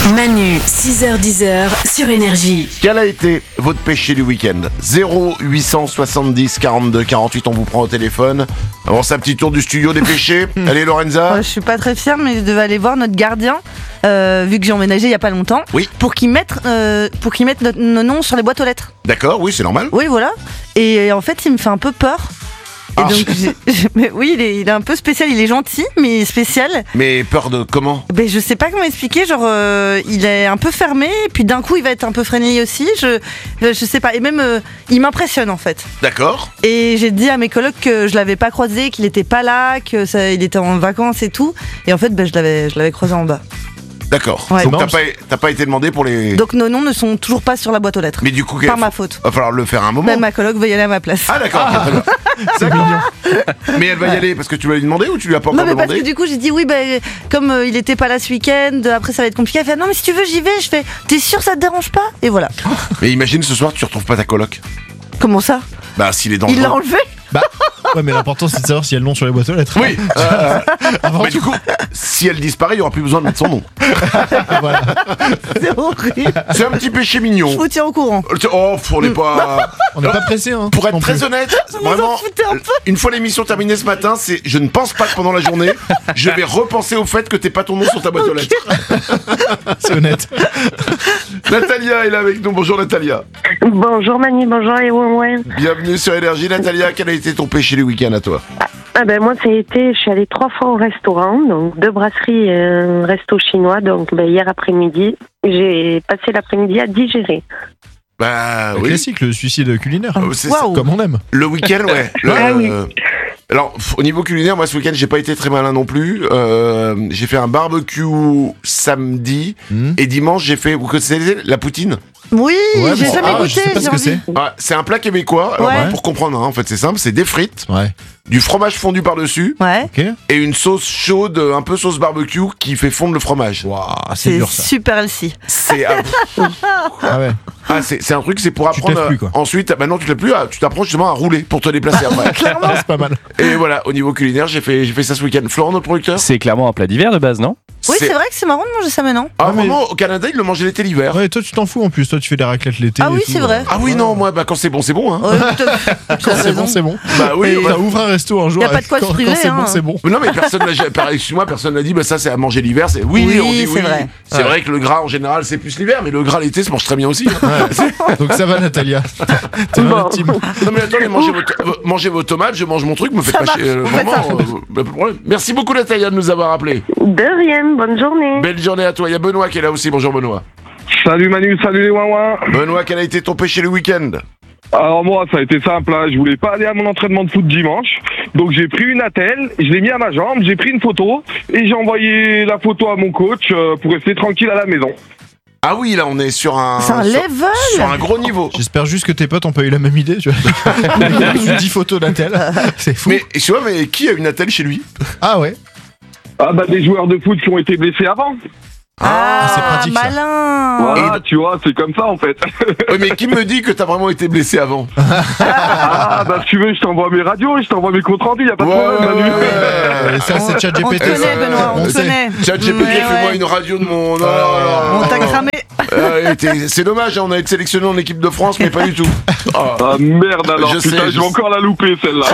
Manu, 6h-10h sur Énergie. Quel a été votre péché du week-end ? 0870 42 48, on vous prend au téléphone. Avant ça, petit tour du studio des péchés. Allez Lorenza. Je suis pas très fière, mais je devais aller voir notre gardien, vu que j'ai emménagé il y a pas longtemps, Oui. pour qu'il mette nos noms sur les boîtes aux lettres. D'accord, oui, c'est normal. Oui, voilà. Et en fait, il me fait un peu peur. Et Ah. donc, mais oui, il est un peu spécial. Il est gentil, mais spécial. Mais peur de comment ? Ben, je sais pas comment expliquer. Genre, il est un peu fermé, et puis d'un coup, il va être un peu freiné aussi. Je sais pas. Et même, il m'impressionne en fait. D'accord. Et j'ai dit à mes colocs que je l'avais pas croisé, qu'il était pas là, il était en vacances et tout. Et en fait, ben, je l'avais croisé en bas. D'accord. Ouais. Donc t'as pas été demandé pour les... Donc nos noms ne sont toujours pas sur la boîte aux lettres. Mais du coup, Par ma faute. va falloir le faire un moment. Même ma coloc veut y aller à ma place. Ah d'accord, ok, très bien. C'est mignon. Mais elle va y aller parce que tu lui as demandé ou tu lui as pas Non encore mais parce demandé ? que du coup j'ai dit oui comme il était pas là ce week-end, après ça va être compliqué. Elle fait non mais si tu veux j'y vais. Je fais t'es sûr ça te dérange pas ? Et voilà. Mais imagine ce soir tu retrouves pas ta coloc. Comment ça ? Bah s'il est dangereux. Il l'a enlevé ? Bah, ouais, mais l'important c'est de savoir s'il y a le nom sur les boîtes aux lettres. Oui. Avant Mais du coup, si elle disparaît, il y aura plus besoin de mettre son nom. voilà. C'est horrible. C'est un petit péché Je mignon. vous tiens au courant. Oh, on n'est pas. On n'est pas pressé, hein. Pour être non très plus. honnête, Vous en vraiment, foutez un peu. une fois l'émission terminée ce matin, je ne pense pas que pendant la journée, je vais repenser au fait que t'aies pas ton nom sur ta boîte aux lettres. C'est honnête. Natalia est là avec nous. Bonjour Natalia. Bonjour Manu, bonjour et ouais. Bienvenue sur Énergie. Natalia, quel a été ton péché du week-end à toi ? Ah ben moi ça a été, je suis allée 3 fois au restaurant, donc 2 brasseries et un resto chinois, donc hier après-midi, j'ai passé l'après-midi à digérer. Bah Le oui. classique, le suicide culinaire. C'est Waouh. Comme on aime. le week-end, ouais. Ah oui. Alors, au niveau culinaire, moi ce week-end, j'ai pas été très malin non plus. J'ai fait un barbecue samedi et dimanche, j'ai fait. Vous connaissez la poutine ? Oui, Ouais, j'ai bon, jamais je goûté. sais pas ce j'ai que envie. c'est. Ah, c'est un plat québécois. Alors, Ouais. pour comprendre, hein, en fait, c'est simple. C'est des frites, Ouais. du fromage fondu par-dessus Ouais. Ok. et une sauce chaude, un peu sauce barbecue, qui fait fondre le fromage. Waouh, c'est C'est dur ça. super healthy. C'est Ah ouais. c'est un truc, c'est pour Tu te apprendre. lèves plus, quoi. Ensuite, bah non, tu te lèves plus. Tu t'apprends justement à rouler pour te déplacer après. Ah, c'est pas mal. Et voilà, au niveau culinaire, j'ai fait ça ce week-end. Florent, notre producteur. C'est clairement un plat d'hiver de base, non ? Oui, c'est vrai que c'est marrant de manger ça maintenant. Ah, mais- vraiment, au Canada, ils le mangeaient l'été, l'hiver. Ouais, toi tu t'en fous en plus. Toi tu fais des raclettes l'été. Ah et oui, tout. c'est vrai. Ah oui, non, moi, bah, quand c'est bon, hein. Ouais, tu as Quand c'est raison. bon, c'est bon. Bah oui, Et ouais. ça ouvre un resto un jour. Y a pas de quoi se quand priver, c'est hein. bon, c'est bon. Mais non, mais personne n'a excuse-moi, personne n'a dit, bah ça c'est à manger l'hiver. C'est Oui, on dit c'est oui. vrai. C'est vrai que le gras en général c'est plus l'hiver, mais le gras l'été se mange très bien aussi. Ouais. Donc ça va, Natalia. T'es dans Bon. notre team. Non mais attendez, mangez vos tomates, je mange mon truc, me faites Ça pas marche, chier. on fait Vraiment, ça. pas de problème. Merci beaucoup Natalia de nous avoir appelé. De rien, bonne journée. Belle journée à toi. Il y a Benoît qui est là aussi. Bonjour Benoît. Salut Manu, salut les ouin. Benoît, quel a été ton péché le week-end ? Alors moi, ça a été simple, hein. Je voulais pas aller à mon entraînement de foot dimanche, donc j'ai pris une attelle, je l'ai mis à ma jambe, j'ai pris une photo et j'ai envoyé la photo à mon coach pour rester tranquille à la maison. Ah oui, là on est sur un. C'est un sur- level. Sur un gros niveau. J'espère juste que tes potes ont pas eu la même idée. Tu vois. Il a reçu 10 photos d'Intel. C'est fou. Mais tu vois, mais qui a une attelle chez lui ? Ah ouais. Ah bah des joueurs de foot qui ont été blessés avant. Ah, c'est pratique, ça. malin. Voilà, tu vois, c'est comme ça en fait. Oui, mais qui me dit que t'as vraiment été blessé avant ? Ah bah si tu veux, je t'envoie mes radios, je t'envoie mes comptes rendus, y a pas de problème Manu. Ça c'est ChatGPT. On te connaît, ça. Benoît, on te sait. connaît. ChatGPT, Ouais, fais-moi ouais. une radio de mon. Non, On t'a cramé. C'est dommage, hein, on a été sélectionné en équipe de France, mais pas du tout. Oh. Ah merde alors, Je putain, sais, je vais encore la louper celle-là.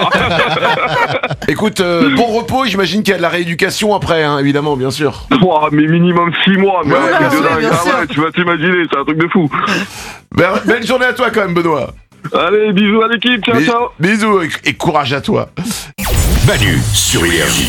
Écoute, bon repos, j'imagine qu'il y a de la rééducation après, hein, évidemment, bien sûr. Ouah, mais minimum 6 mois, mais Ouais, un truc bien de sûr, dingue. bien Ah sûr. ouais, tu vas t'imaginer, c'est un truc de fou. Belle journée à toi quand même, Benoît. Allez, bisous à l'équipe, ciao ciao. Bisous et courage à toi. Manu sur Énergie.